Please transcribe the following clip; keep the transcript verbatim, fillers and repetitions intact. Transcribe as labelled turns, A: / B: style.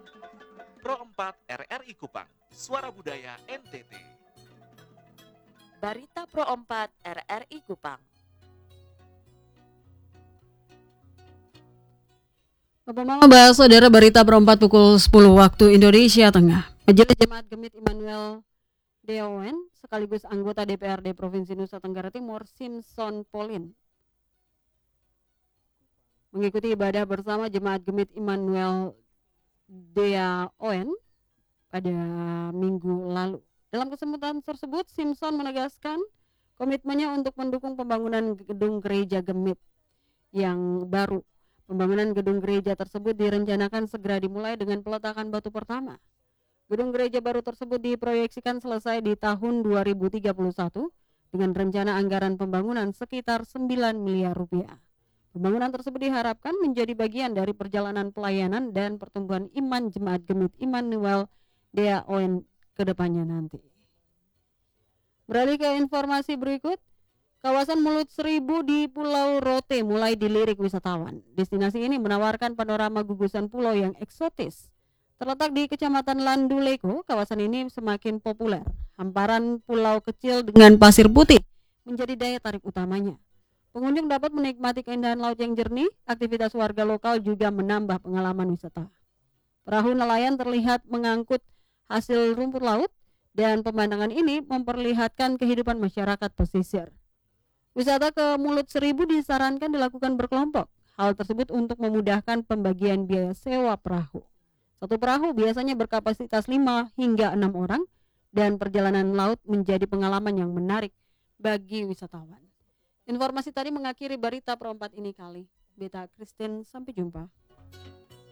A: Pro empat R R I Kupang, Suara Budaya N T T.
B: Barita Pro empat R R I Kupang.
C: Bapak Mama bahas saudara Barita Pro empat pukul sepuluh waktu Indonesia Tengah. Majelis Jemaat Gemit Immanuel Deowen sekaligus anggota D P R D Provinsi Nusa Tenggara Timur Simpson Pauline mengikuti ibadah bersama Jemaat Gemit Immanuel Deowen pada minggu lalu. Dalam kesempatan tersebut, Simpson menegaskan komitmennya untuk mendukung pembangunan gedung gereja Gemit yang baru. Pembangunan gedung gereja tersebut direncanakan segera dimulai dengan peletakan batu pertama. Gedung gereja baru tersebut diproyeksikan selesai di tahun dua ribu tiga puluh satu dengan rencana anggaran pembangunan sekitar sembilan miliar rupiah. Pembangunan tersebut diharapkan menjadi bagian dari perjalanan pelayanan dan pertumbuhan iman Jemaat Gemit Immanuel Deowen ke depannya nanti. Beralih ke informasi berikut. Kawasan Mulut Seribu di Pulau Rote mulai dilirik wisatawan. Destinasi ini menawarkan panorama gugusan pulau yang eksotis. Terletak di Kecamatan Landuleko, kawasan ini semakin populer. Hamparan pulau kecil dengan pasir putih menjadi daya tarik utamanya. Pengunjung dapat menikmati keindahan laut yang jernih, aktivitas warga lokal juga menambah pengalaman wisata. Perahu nelayan terlihat mengangkut hasil rumput laut dan pemandangan ini memperlihatkan kehidupan masyarakat pesisir. Wisata ke Mulut Seribu disarankan dilakukan berkelompok. Hal tersebut untuk memudahkan pembagian biaya sewa perahu. Satu perahu biasanya berkapasitas lima hingga enam orang dan perjalanan laut menjadi pengalaman yang menarik bagi wisatawan. Informasi tadi mengakhiri Barita Pro empat ini kali. Beta Christine, sampai jumpa.